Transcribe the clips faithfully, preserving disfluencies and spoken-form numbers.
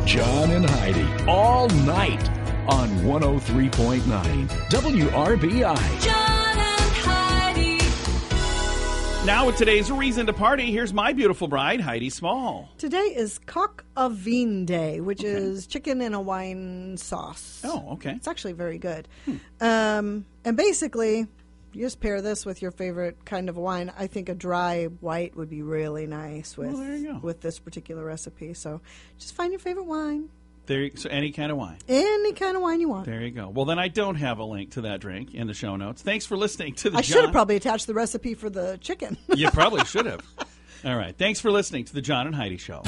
John and Heidi, all night on one oh three point nine W R B I. John and Heidi. Now with today's Reason to Party, here's my beautiful bride, Heidi Small. Today is Coq au Vin Day, which Okay. is chicken in a wine sauce. Oh, okay. It's actually very good. Hmm. Um, and basically, you just pair this with your favorite kind of wine. I think a dry white would be really nice with, Well, there you go. with this particular recipe. So just find your favorite wine, There, so any kind of wine. any kind of wine you want. There you go. Well, then I don't have a link to that drink in the show notes. Thanks for listening to the I John. should have probably attached the recipe for the chicken. You probably should have. All right. Thanks for listening to the John and Heidi Show.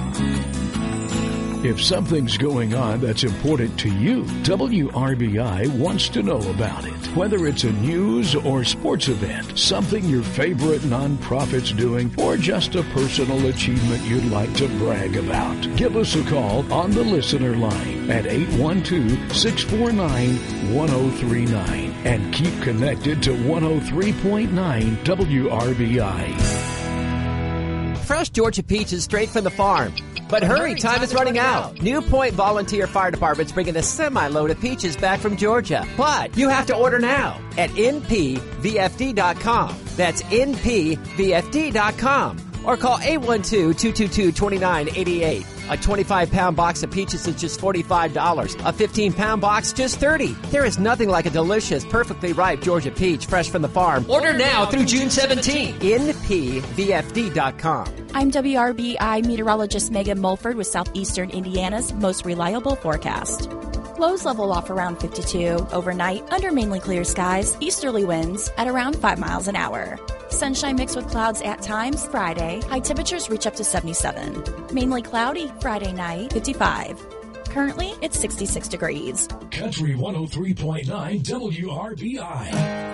If something's going on that's important to you, W R B I wants to know about it. Whether it's a news or sports event, something your favorite nonprofit's doing, or just a personal achievement you'd like to brag about. Give us a call on the listener line at eight one two, six four nine, one oh three nine and keep connected to one oh three point nine W R B I. Fresh Georgia peaches straight from the farm. But hurry, time is running out. New Point Volunteer Fire Department's bringing a semi-load of peaches back from Georgia. But you have to order now at N P V F D dot com. That's N P V F D dot com. Or call eight one two, two two two, two nine eight eight. A twenty-five pound box of peaches is just forty-five dollars. A fifteen pound box, just thirty dollars. There is nothing like a delicious, perfectly ripe Georgia peach fresh from the farm. Order now through June seventeenth. N P V F D dot com. I'm W R B I meteorologist Megan Mulford with Southeastern Indiana's most reliable forecast. Lows level off around fifty-two. Overnight, under mainly clear skies, easterly winds at around five miles an hour. Sunshine mixed with clouds at times Friday. High temperatures reach up to seventy-seven. Mainly cloudy Friday night, fifty-five. Currently, it's sixty-six degrees. Country one oh three point nine W R B I.